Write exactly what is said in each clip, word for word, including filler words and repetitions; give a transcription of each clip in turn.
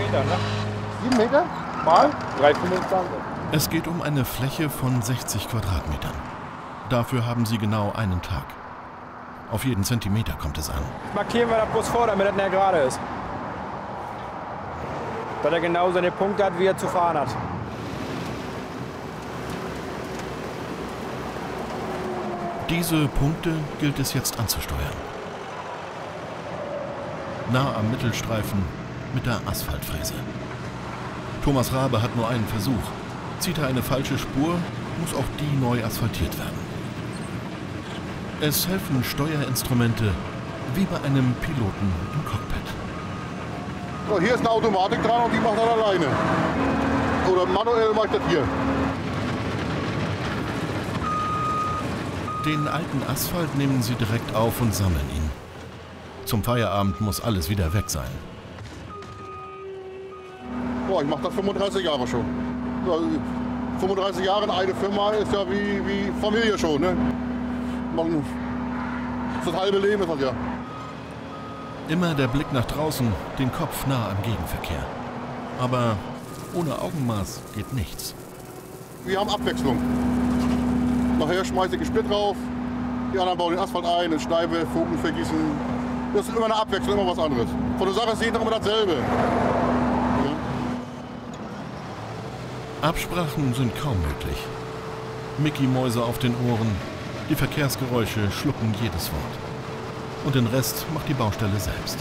Meter, ne? sieben Meter? Mal? drei Komma fünfundzwanzig. Es geht um eine Fläche von sechzig Quadratmetern. Dafür haben sie genau einen Tag. Auf jeden Zentimeter kommt es an. Markieren wir das bloß vor, damit das näher gerade ist. Dass er genau seine Punkte hat, wie er zu fahren hat. Diese Punkte gilt es jetzt anzusteuern. Nah am Mittelstreifen mit der Asphaltfräse. Thomas Rabe hat nur einen Versuch. Zieht er eine falsche Spur, muss auch die neu asphaltiert werden. Es helfen Steuerinstrumente wie bei einem Piloten im Cockpit. So, hier ist eine Automatik dran und die macht das alleine. Oder manuell macht das hier. Den alten Asphalt nehmen sie direkt auf und sammeln ihn. Zum Feierabend muss alles wieder weg sein. Boah, ich mache das fünfunddreißig Jahre schon. Ja, fünfunddreißig Jahre in eine Firma ist ja wie, wie Familie schon. Ne? Man, das halbe Leben ist das ja. Immer der Blick nach draußen, den Kopf nah am Gegenverkehr. Aber ohne Augenmaß geht nichts. Wir haben Abwechslung. Nachher schmeiße ich den Split drauf, die anderen bauen den Asphalt ein, den Schneide, Funken vergießen. Das ist immer eine Abwechslung, immer was anderes. Von der Sache ist jeder immer dasselbe. Ja. Absprachen sind kaum möglich. Mickey-Mäuse auf den Ohren, die Verkehrsgeräusche schlucken jedes Wort. Und den Rest macht die Baustelle selbst.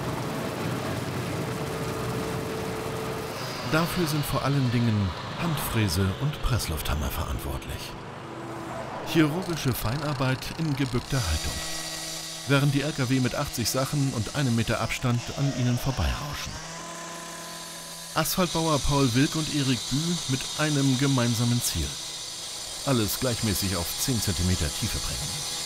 Dafür sind vor allen Dingen Handfräse und Presslufthammer verantwortlich. Chirurgische Feinarbeit in gebückter Haltung, während die L K W mit achtzig Sachen und einem Meter Abstand an ihnen vorbeirauschen. Asphaltbauer Paul Wilk und Erik Bühl mit einem gemeinsamen Ziel. Alles gleichmäßig auf zehn Zentimeter Tiefe bringen.